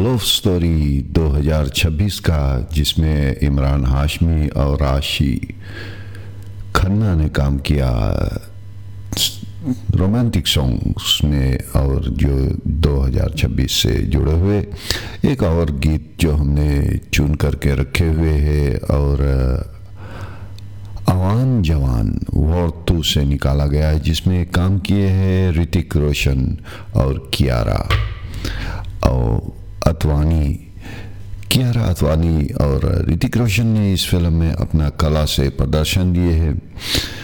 Love story 2026 का, जिसमें इमरान हाशमी और राशि खन्ना ने काम किया रोमांटिक सॉन्ग्स में, और जो 2026 से जुड़े हुए एक और गीत जो हमने चुन करके रखे हुए हैं, और आवान जवान वॉर 2 से निकाला गया है, जिसमें काम किए हैं ऋतिक रोशन और कियारा अतवानी और ऋतिक रोशन ने इस फिल्म में अपना कला से प्रदर्शन दिए हैं।